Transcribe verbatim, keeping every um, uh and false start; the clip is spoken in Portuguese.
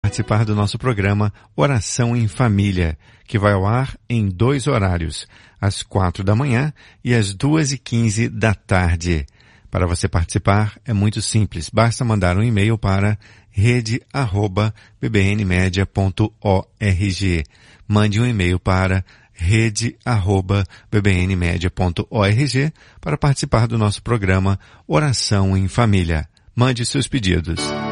Participar do nosso programa Oração em Família, que vai ao ar em dois horários, às quatro da manhã e às duas e quinze da tarde. Para você participar é muito simples, basta mandar um e-mail para rede arroba b b n media ponto org. Mande um e-mail para rede arroba b b n media ponto org para participar do nosso programa Oração em Família. Mande seus pedidos.